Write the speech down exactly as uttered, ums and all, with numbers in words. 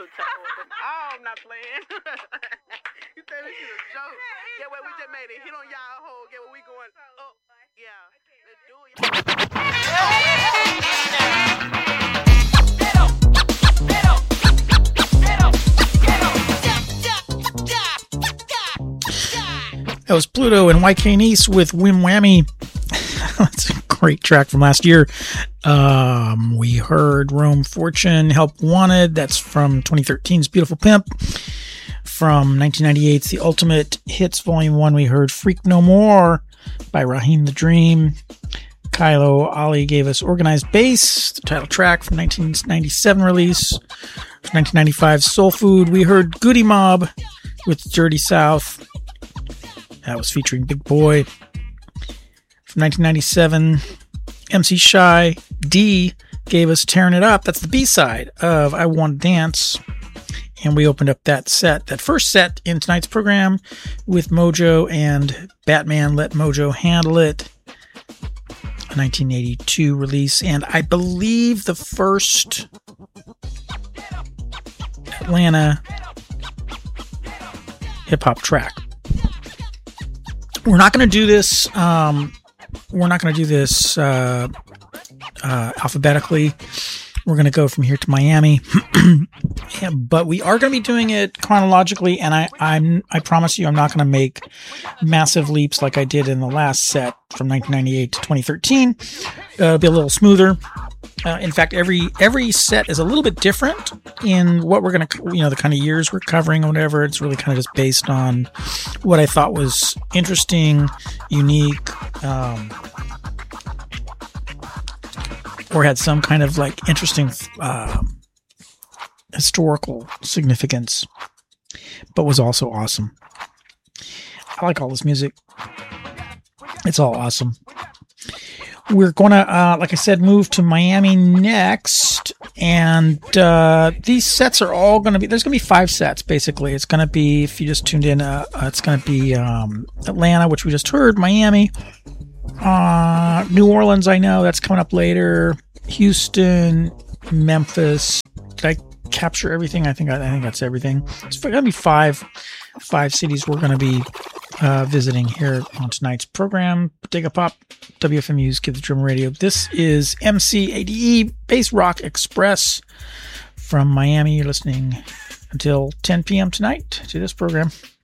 told them, oh, I'm not playing. You said this is a joke. Yeah, well, we just made it hit on y'all hole. Yeah, well, we going, oh, yeah, let's do it. That was Pluto and Y K Nice with Wim Whammy. That's a great track from last year. Um, we heard Rome Fortune, Help Wanted. That's from twenty thirteen's Beautiful Pimp. From nineteen ninety-eight's The Ultimate Hits Volume one, we heard Freak No More by Raheem the Dream. Kylo Ali gave us Organized Bass, the title track from nineteen ninety-seven release. From nineteen ninety-five Soul Food, we heard Goody Mob with Dirty South. That was featuring Big Boy. From nineteen ninety-seven, M C Shy D gave us Tearing It Up. That's the B-side of I Want to Dance. And we opened up that set, that first set in tonight's program with Mojo and Batman Let Mojo Handle It. A nineteen eighty-two release. And I believe the first Atlanta hip-hop track. We're not going to do this. Um, we're not going to do this uh, uh, alphabetically. We're going to go from here to Miami, yeah, but we are going to be doing it chronologically. And I, I'm, I promise you, I'm not going to make massive leaps like I did in the last set from nineteen ninety-eight to twenty thirteen. Uh, it'll be a little smoother. Uh, in fact, every every set is a little bit different in what we're going to, you know, the kind of years we're covering or whatever. It's really kind of just based on what I thought was interesting, unique, um, or had some kind of like interesting uh, historical significance, but was also awesome. I like all this music. It's all awesome. We're going to, uh, like I said, move to Miami next. And uh, these sets are all going to be, there's going to be five sets, basically. It's going to be, if you just tuned in, uh, uh, it's going to be um, Atlanta, which we just heard, Miami, uh, New Orleans, I know, that's coming up later, Houston, Memphis. Did I capture everything? I think I, I think that's everything. It's going to be five, five cities we're going to be Uh, visiting here on tonight's program. Bodega Pop, W F M U's Kids Drum Radio. This is M C A D E Bass Rock Express from Miami. You're listening until ten p.m. tonight to this program.